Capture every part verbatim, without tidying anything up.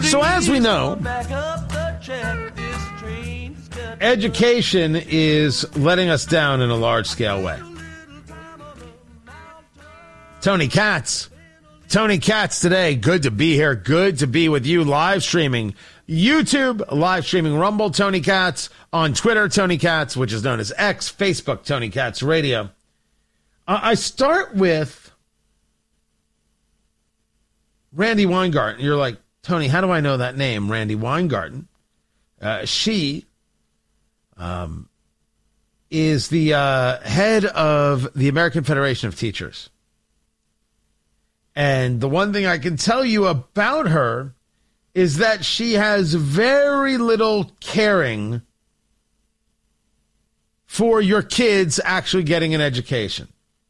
So as we know, education is letting us down in a large-scale way. Tony Katz. Tony Katz today. Good to be here. Good to be with you. Live streaming YouTube, live streaming Rumble, Tony Katz. On Twitter, Tony Katz, which is known as X. Facebook, Tony Katz Radio. Uh, I start with Randi Weingarten. You're like, Tony, how do I know that name, Randi Weingarten? Uh, she um, is the uh, head of the American Federation of Teachers. And the one thing I can tell you about her is that she has very little caring for your kids actually getting an education.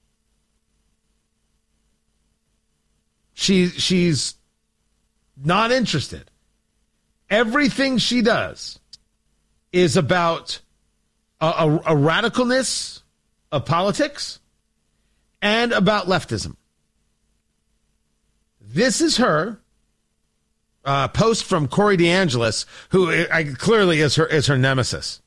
She, she's not interested. Everything she does is about a, a, a radicalness of politics and about leftism. This is her uh, post from Corey DeAngelis, who I, clearly is her is her nemesis.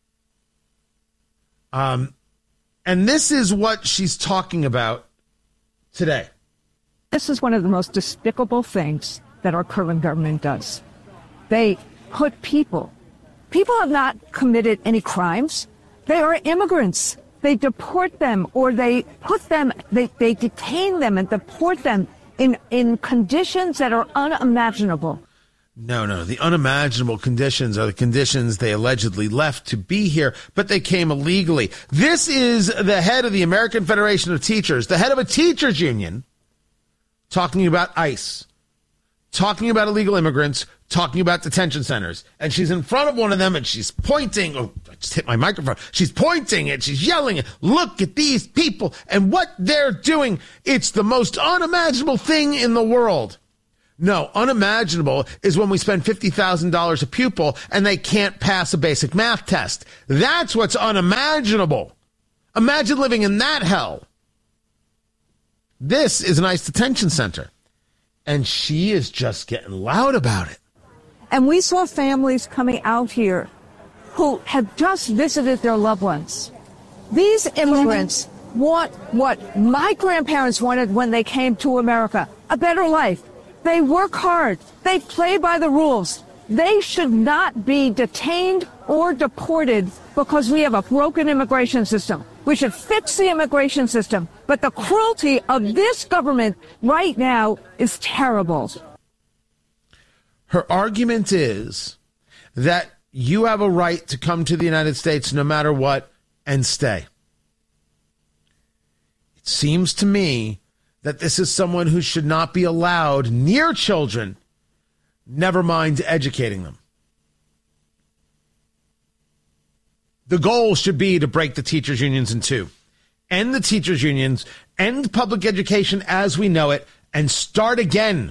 Um, and this is what she's talking about today. This is one of the most despicable things that our current government does. They put people. People have not committed any crimes. They are immigrants. They deport them, or they put them. They they detain them and deport them in in conditions that are unimaginable. No, no. The unimaginable conditions are the conditions they allegedly left to be here, but they came illegally. This is the head of the American Federation of Teachers, the head of a teachers union, talking about ICE, talking about illegal immigrants, talking about detention centers. And she's in front of one of them and she's pointing. Oh, I just hit my microphone. She's pointing and she's yelling, look at these people and what they're doing. It's the most unimaginable thing in the world. No, unimaginable is when we spend fifty thousand dollars a pupil and they can't pass a basic math test. That's what's unimaginable. Imagine living in that hell. This is an ICE detention center. And she is just getting loud about it. And we saw families coming out here who have just visited their loved ones. These immigrants want what my grandparents wanted when they came to America, a better life. They work hard. They play by the rules. They should not be detained or deported because we have a broken immigration system. We should fix the immigration system. But the cruelty of this government right now is terrible. Her argument is that you have a right to come to the United States no matter what and stay. It seems to me that this is someone who should not be allowed near children, never mind educating them. The goal should be to break the teachers' unions in two. End the teachers' unions, end public education as we know it, and start again.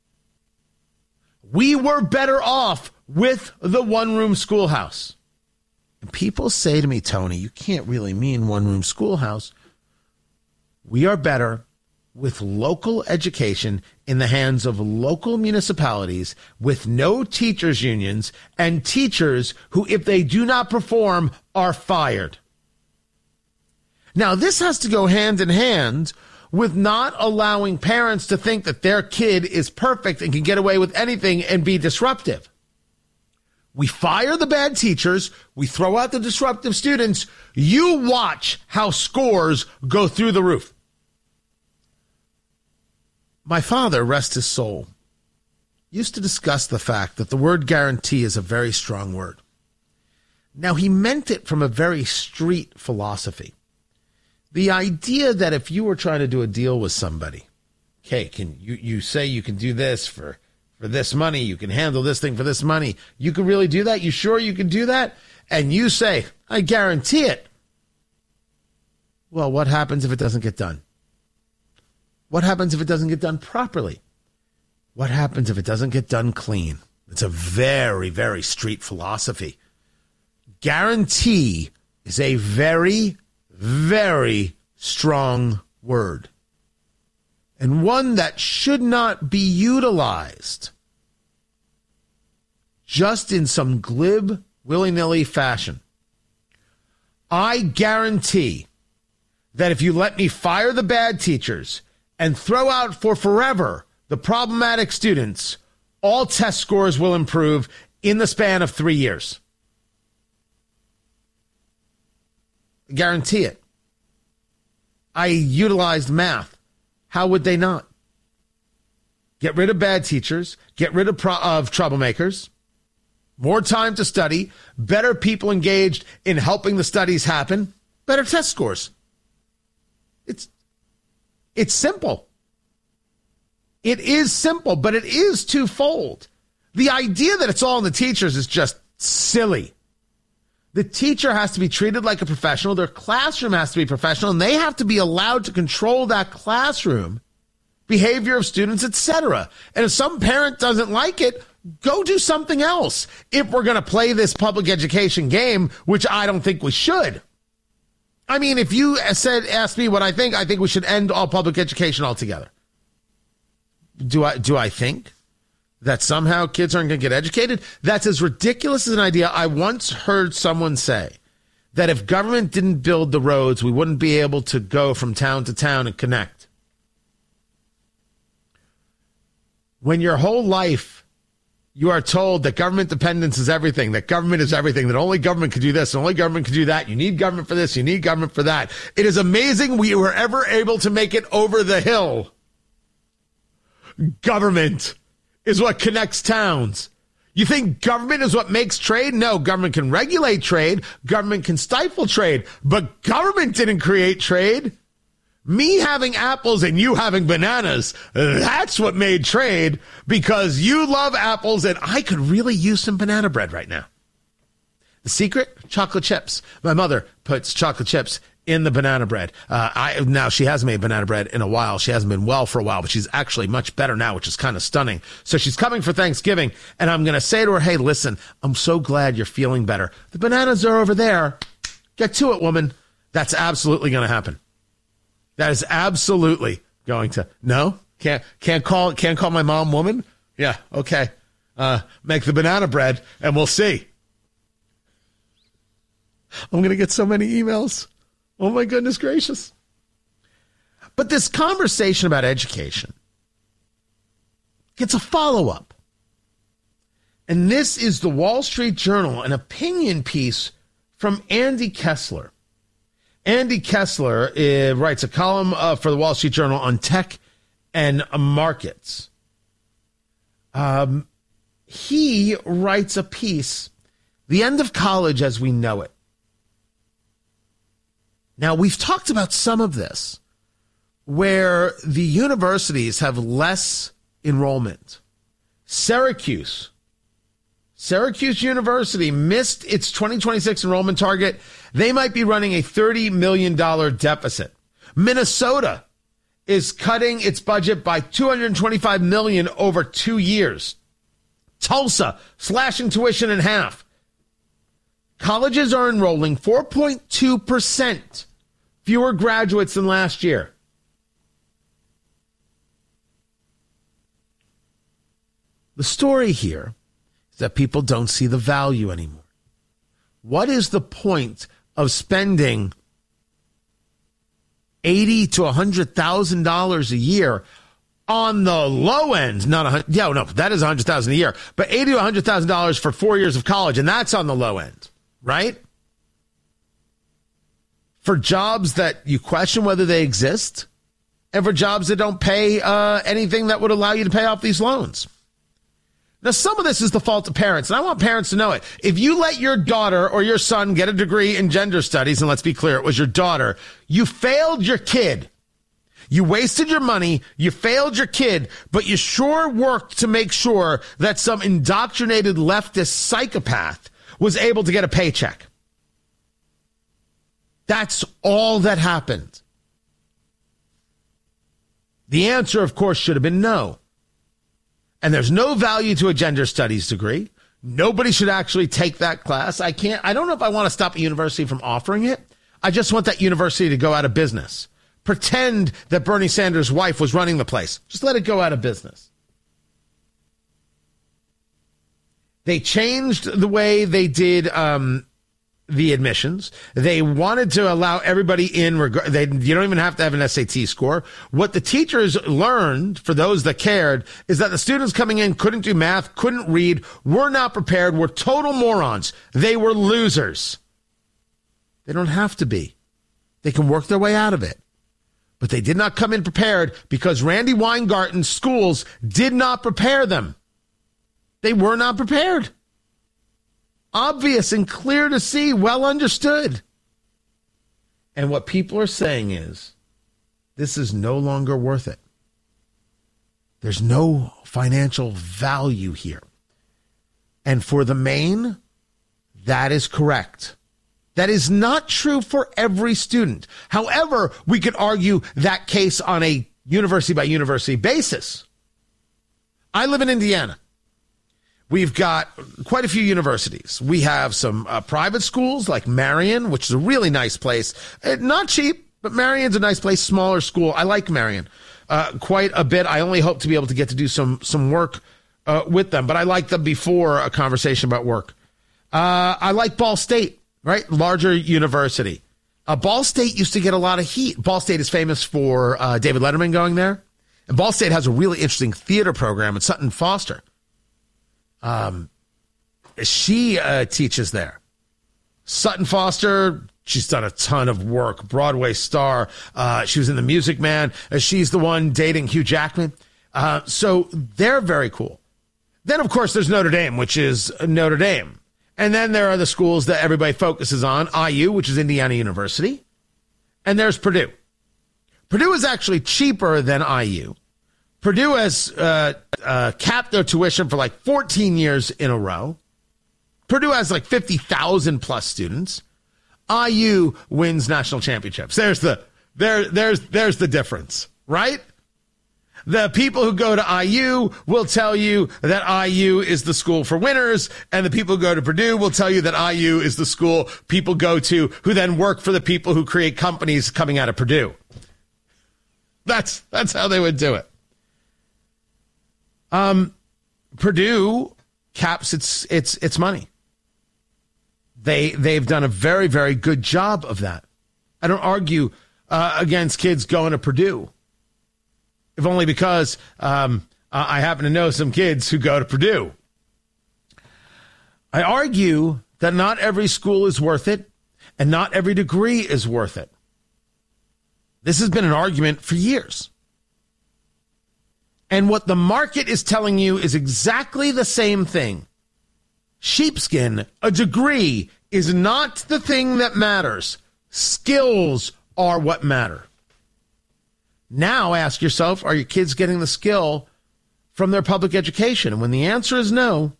We were better off with the one-room schoolhouse. And people say to me, Tony, you can't really mean one-room schoolhouse. We are better with local education in the hands of local municipalities with no teachers unions and teachers who, if they do not perform, are fired. Now, this has to go hand in hand with not allowing parents to think that their kid is perfect and can get away with anything and be disruptive. We fire the bad teachers. We throw out the disruptive students. You watch how scores go through the roof. My father, rest his soul, used to discuss the fact that the word guarantee is a very strong word. Now, he meant it from a very street philosophy. The idea that if you were trying to do a deal with somebody, okay, can you, you say you can do this for, for this money, you can handle this thing for this money, you can really do that? You sure you can do that? And you say, I guarantee it. Well, what happens if it doesn't get done? What happens if it doesn't get done properly? What happens if it doesn't get done clean? It's a very, very street philosophy. Guarantee is a very, very strong word, and one that should not be utilized just in some glib, willy-nilly fashion. I guarantee that if you let me fire the bad teachers and throw out for forever the problematic students, all test scores will improve in the span of three years. I guarantee it. I utilized math. How would they not? Get rid of bad teachers, get rid of, pro- of troublemakers, more time to study, better people engaged in helping the studies happen, better test scores. It's it's simple. It is simple, but it is twofold. The idea that it's all on the teachers is just silly. The teacher has to be treated like a professional. Their classroom has to be professional, and they have to be allowed to control that classroom, behavior of students, et cetera. And if some parent doesn't like it, go do something else. If we're going to play this public education game, which I don't think we should. I mean, if you said, ask me what I think, I think we should end all public education altogether. Do I, do I think that somehow kids aren't going to get educated? That's as ridiculous as an idea. I once heard someone say that if government didn't build the roads, we wouldn't be able to go from town to town and connect. When your whole life you are told that government dependence is everything, that government is everything, that only government can do this, and only government can do that. You need government for this, you need government for that. It is amazing we were ever able to make it over the hill. Government is what connects towns. You think government is what makes trade? No, government can regulate trade. Government can stifle trade. But government didn't create trade. Me having apples and you having bananas, that's what made trade, because you love apples and I could really use some banana bread right now. The secret? Chocolate chips. My mother puts chocolate chips in the banana bread. Uh, I now she hasn't made banana bread in a while. She hasn't been well for a while, but she's actually much better now, which is kind of stunning. So she's coming for Thanksgiving, and I'm going to say to her, hey, listen, I'm so glad you're feeling better. The bananas are over there. Get to it, woman. That's absolutely going to happen. That is absolutely going to. No? Can't can't call can't call my mom woman? Yeah, okay. Uh, make the banana bread, and we'll see. I'm going to get so many emails. Oh, my goodness gracious. But this conversation about education gets a follow-up. And this is the Wall Street Journal, an opinion piece from Andy Kessler. Andy Kessler uh, writes a column uh, for the Wall Street Journal on tech and uh, markets. Um, he writes a piece, The End of College as We Know It. Now, we've talked about some of this, where the universities have less enrollment. Syracuse. Syracuse University missed its twenty twenty-six enrollment target. They might be running a thirty million dollars deficit. Minnesota is cutting its budget by two hundred twenty-five million dollars over two years. Tulsa slashing tuition in half. Colleges are enrolling four point two percent fewer graduates than last year. The story here is that people don't see the value anymore. What is the point of spending eighty to one hundred thousand dollars a year on the low end? Not a yeah, no, that is one hundred thousand dollars a year, but eighty to one hundred thousand dollars for four years of college, and that's on the low end, right? For jobs that you question whether they exist, and for jobs that don't pay uh, anything that would allow you to pay off these loans. Now, some of this is the fault of parents, and I want parents to know it. If you let your daughter or your son get a degree in gender studies, and let's be clear, it was your daughter, you failed your kid. You wasted your money, you failed your kid, but you sure worked to make sure that some indoctrinated leftist psychopath was able to get a paycheck. That's all that happened. The answer, of course, should have been no. And there's no value to a gender studies degree. Nobody should actually take that class. I can't, I don't know if I want to stop a university from offering it. I just want that university to go out of business. Pretend that Bernie Sanders' wife was running the place. Just let it go out of business. They changed the way they did um, the admissions. They wanted to allow everybody in. Reg- they, you don't even have to have an S A T score. What the teachers learned, for those that cared, is that the students coming in couldn't do math, couldn't read, were not prepared, were total morons. They were losers. They don't have to be. They can work their way out of it. But they did not come in prepared because Randy Weingarten's schools did not prepare them. They were not prepared. Obvious and clear to see, well understood. And what people are saying is, this is no longer worth it. There's no financial value here. And for the Maine, that is correct. That is not true for every student. However, we could argue that case on a university by university basis. I live in Indiana. We've got quite a few universities. We have some uh, private schools like Marion, which is a really nice place. Uh, not cheap, but Marion's a nice place, smaller school. I like Marion uh, quite a bit. I only hope to be able to get to do some some work uh, with them, but I like them before a conversation about work. Uh, I like Ball State. Right? Larger university. Uh, Ball State used to get a lot of heat. Ball State is famous for uh, David Letterman going there. And Ball State has a really interesting theater program at Sutton Foster. Um, she uh, teaches there. Sutton Foster, she's done a ton of work. Broadway star. Uh, she was in The Music Man. Uh, she's the one dating Hugh Jackman. Uh, so they're very cool. Then, of course, there's Notre Dame, which is Notre Dame. And then there are the schools that everybody focuses on, I U, which is Indiana University. And there's Purdue. Purdue is actually cheaper than I U. Purdue has uh, uh, capped their tuition for like fourteen years in a row. Purdue has like fifty thousand plus students. I U wins national championships. There's the there there's there's the difference, right? The people who go to I U will tell you that I U is the school for winners, and the people who go to Purdue will tell you that I U is the school people go to who then work for the people who create companies coming out of Purdue. That's that's how they would do it. Um, Purdue caps its its its money. They they've done a very very good job of that. I don't argue uh, against kids going to Purdue. If only because um, I happen to know some kids who go to Purdue. I argue that not every school is worth it, and not every degree is worth it. This has been an argument for years. And what the market is telling you is exactly the same thing. Sheepskin, a degree, is not the thing that matters. Skills are what matter. Now ask yourself, are your kids getting the skill from their public education? And when the answer is no,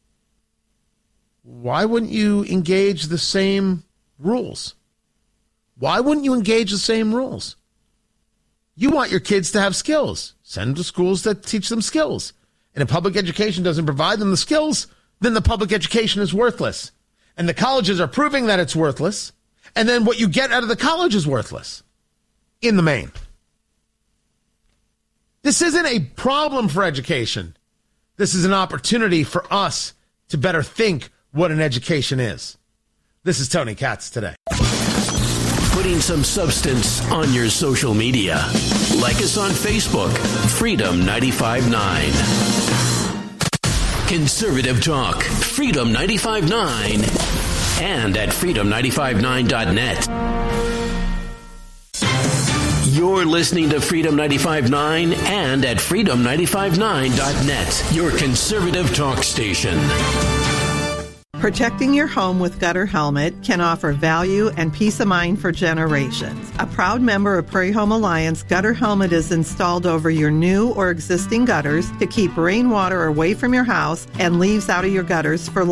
why wouldn't you engage the same rules? Why wouldn't you engage the same rules? You want your kids to have skills. Send them to schools that teach them skills. And if public education doesn't provide them the skills, then the public education is worthless. And the colleges are proving that it's worthless. And then what you get out of the college is worthless in the main. This isn't a problem for education. This is an opportunity for us to better think what an education is. This is Tony Katz today. Putting some substance on your social media. Like us on Facebook, Freedom ninety-five point nine. Conservative Talk, Freedom ninety-five point nine. And at freedom nine five nine dot net. You're listening to Freedom ninety-five point nine and at freedom nine five nine dot net, your conservative talk station. Protecting your home with Gutter Helmet can offer value and peace of mind for generations. A proud member of Prairie Home Alliance, Gutter Helmet is installed over your new or existing gutters to keep rainwater away from your house and leaves out of your gutters for life.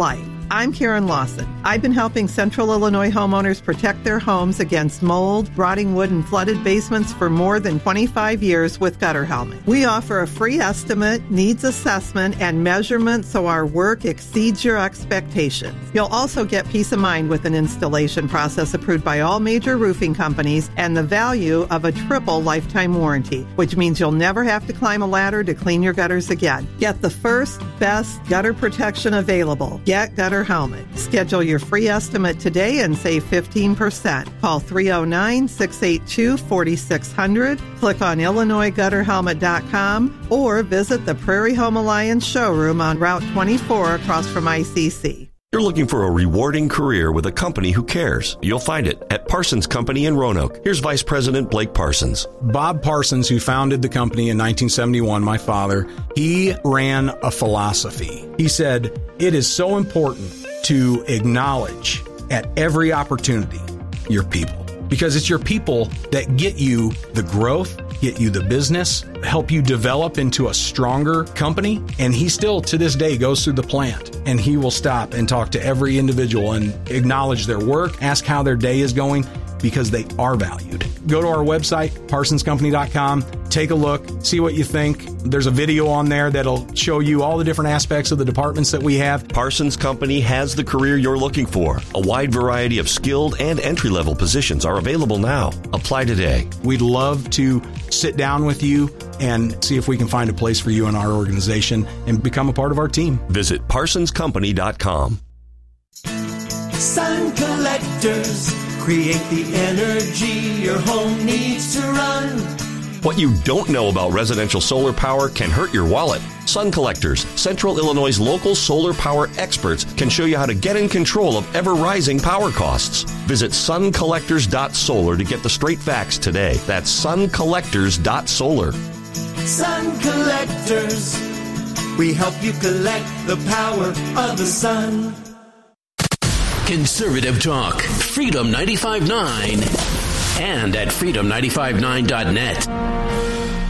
I'm Karen Lawson. I've been helping Central Illinois homeowners protect their homes against mold, rotting wood, and flooded basements for more than twenty-five years with Gutter Helmet. We offer a free estimate, needs assessment, and measurement so our work exceeds your expectations. You'll also get peace of mind with an installation process approved by all major roofing companies and the value of a triple lifetime warranty, which means you'll never have to climb a ladder to clean your gutters again. Get the first, best gutter protection available. Get Gutter Helmet. Schedule your free estimate today and save fifteen percent. Call three oh nine, six eight two, four six zero zero, click on Illinois Gutter Helmet dot com, or visit the Prairie Home Alliance showroom on Route twenty-four across from I C C. You're looking for a rewarding career with a company who cares. You'll find it at Parsons Company in Roanoke. Here's Vice President Blake Parsons. Bob Parsons, who founded the company in nineteen seventy-one, my father, he ran a philosophy. He said, it is so important to acknowledge at every opportunity your people, because it's your people that get you the growth, get you the business, help you develop into a stronger company. And he still, to this day, goes through the plant and he will stop and talk to every individual and acknowledge their work, ask how their day is going, because they are valued. Go to our website, parsons company dot com, take a look, see what you think. There's a video on there that'll show you all the different aspects of the departments that we have. Parsons Company has the career you're looking for. A wide variety of skilled and entry-level positions are available now. Apply today. We'd love to sit down with you and see if we can find a place for you in our organization and become a part of our team. Visit parsons company dot com. Sun Collectors create the energy your home needs to run. What you don't know about residential solar power can hurt your wallet. Sun Collectors, Central Illinois' local solar power experts, can show you how to get in control of ever-rising power costs. Visit sun collectors dot solar to get the straight facts today. That's sun collectors dot solar. Sun Collectors, we help you collect the power of the sun. Conservative talk, Freedom ninety-five point nine, and at freedom ninety-five nine dot net.